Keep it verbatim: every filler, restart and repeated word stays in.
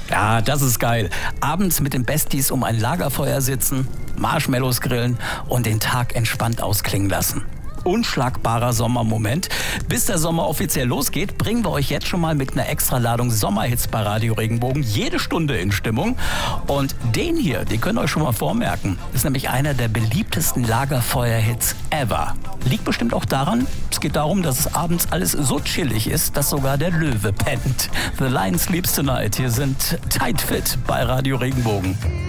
Ja, das ist geil. Abends mit den Besties um ein Lagerfeuer sitzen, Marshmallows grillen und den Tag entspannt ausklingen lassen. Unschlagbarer Sommermoment. Bis der Sommer offiziell losgeht, bringen wir euch jetzt schon mal mit einer Extraladung Sommerhits bei Radio Regenbogen jede Stunde in Stimmung. Und den hier, den könnt ihr euch schon mal vormerken, ist nämlich einer der beliebtesten Lagerfeuer-Hits ever. Liegt bestimmt auch daran, es geht darum, dass es abends alles so chillig ist, dass sogar der Löwe pennt. The Lion Sleeps Tonight. Hier sind Tight Fit bei Radio Regenbogen.